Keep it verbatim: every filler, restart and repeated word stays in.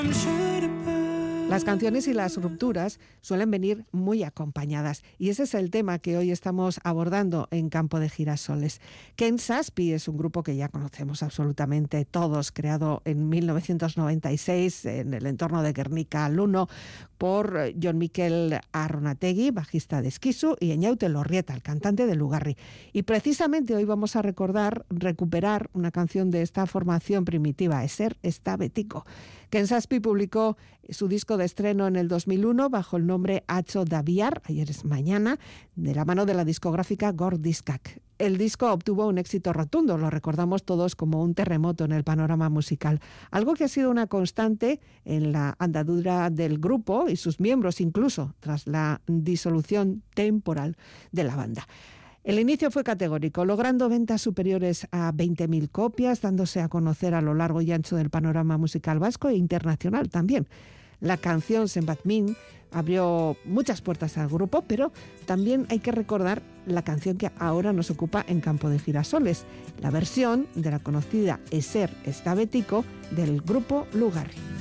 Las canciones y las rupturas suelen venir muy acompañadas y ese es el tema que hoy estamos abordando en Campo de Girasoles. Ken Saspi es un grupo que ya conocemos absolutamente todos, creado en mil novecientos noventa y seis en el entorno de Guernica Luno por Jon Mikel Arronategui, bajista de Esquizu, y Eñaute Lorrieta, el cantante de Lugarri. Y precisamente hoy vamos a recordar, recuperar una canción de esta formación primitiva, Ezer Ezta Betiko. Ken Saspi publicó su disco de estreno en el dos mil uno bajo el nombre Atzo da Bihar, ayer es mañana, de la mano de la discográfica Gor Diskak. El disco obtuvo un éxito rotundo, lo recordamos todos como un terremoto en el panorama musical, algo que ha sido una constante en la andadura del grupo y sus miembros, incluso tras la disolución temporal de la banda. El inicio fue categórico, logrando ventas superiores a veinte mil copias, dándose a conocer a lo largo y ancho del panorama musical vasco e internacional también. La canción Zenbat Min abrió muchas puertas al grupo, pero también hay que recordar la canción que ahora nos ocupa en Campo de Girasoles, la versión de la conocida Ezer Ezta Betiko del grupo Lugarri.